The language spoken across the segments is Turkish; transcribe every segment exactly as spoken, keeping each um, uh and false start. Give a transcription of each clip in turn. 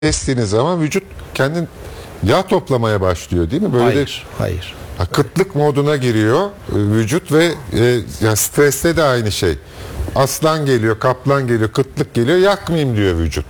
kestiğiniz zaman vücut kendin yağ toplamaya başlıyor değil mi? Böyle Hayır, hayır. ha, kıtlık moduna giriyor e, vücut ve e, ya streste de aynı şey. Aslan geliyor, kaplan geliyor, kıtlık geliyor, yakmayayım diyor vücut.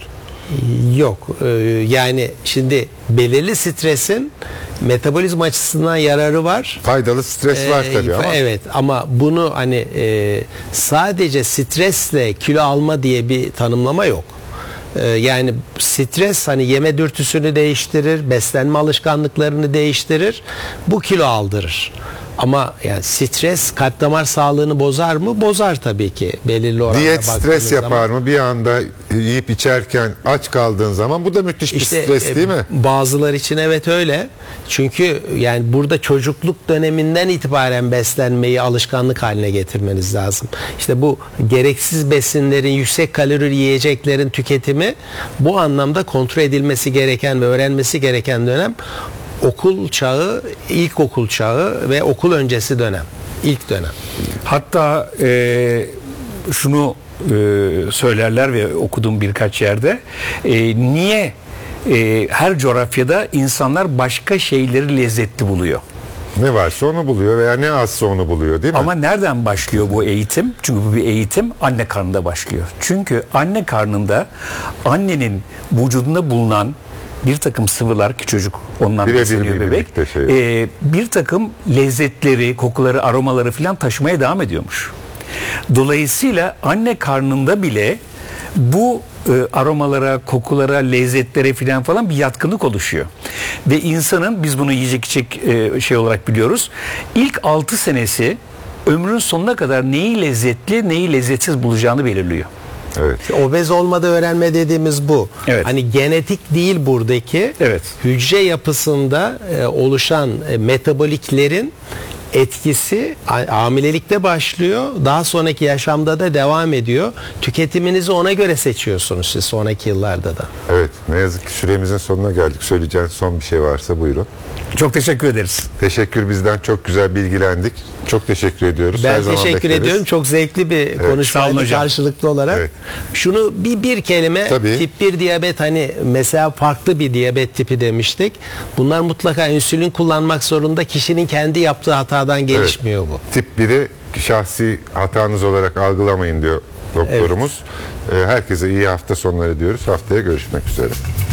Yok. Ee, yani şimdi belirli stresin metabolizma açısından yararı var. Faydalı stres var Ee, tabii ama. Evet, ama bunu hani e, sadece stresle kilo alma diye bir tanımlama yok. Ee, yani stres hani yeme dürtüsünü değiştirir, beslenme alışkanlıklarını değiştirir, bu kilo aldırır. Ama yani stres kalp damar sağlığını bozar mı? Bozar tabii ki belirli oranda. Diyet stres yapar zaman. mı? Bir anda yiyip içerken aç kaldığın zaman bu da müthiş İşte, bir stres değil mi? Bazılar için evet öyle. Çünkü yani burada çocukluk döneminden itibaren beslenmeyi alışkanlık haline getirmeniz lazım. İşte bu gereksiz besinlerin, yüksek kalorili yiyeceklerin tüketimi bu anlamda kontrol edilmesi gereken ve öğrenmesi gereken dönem okul çağı, ilkokul çağı ve okul öncesi dönem. İlk dönem. Hatta e, şunu e, söylerler ve okudum birkaç yerde. E, niye e, her coğrafyada insanlar başka şeyleri lezzetli buluyor? Ne varsa onu buluyor veya ne azsa onu buluyor değil mi? Ama nereden başlıyor bu eğitim? Çünkü bu bir eğitim anne karnında başlıyor. Çünkü anne karnında annenin vücudunda bulunan bir takım sıvılar ki çocuk ondan Birebir besleniyor gibi bebek. şey. E, bir takım lezzetleri, kokuları, aromaları filan taşımaya devam ediyormuş. Dolayısıyla anne karnında bile bu e, aromalara, kokulara, lezzetlere filan falan bir yatkınlık oluşuyor. Ve insanın, biz bunu yiyecek içecek e, şey olarak biliyoruz, ilk altı senesi ömrün sonuna kadar neyi lezzetli, neyi lezzetsiz bulacağını belirliyor. Evet. Obez olmadı öğrenme dediğimiz bu. Evet. Hani genetik değil buradaki. Evet. Hücre yapısında e, oluşan e, metaboliklerin etkisi hamilelikte başlıyor. Daha sonraki yaşamda da devam ediyor. Tüketiminizi ona göre seçiyorsunuz siz sonraki yıllarda da. Evet. Ne yazık ki süremizin sonuna geldik. Söyleyeceğiniz son bir şey varsa buyurun. Çok teşekkür ederiz. Teşekkür, bizden çok güzel bilgilendik. Çok teşekkür ediyoruz. Ben Her zaman teşekkür bekleriz. ediyorum. Çok zevkli bir Sağ olun konuşmaydı hocam. karşılıklı olarak. Evet. Şunu bir bir kelime, Tabii. tip bir diyabet, hani mesela farklı bir diyabet tipi demiştik. Bunlar mutlaka insülin kullanmak zorunda. Kişinin kendi yaptığı hatadan gelişmiyor Evet. bu. Tip biri şahsi hatanız olarak algılamayın diyor doktorumuz. Ee, Herkese iyi hafta sonları diyoruz. Haftaya görüşmek üzere.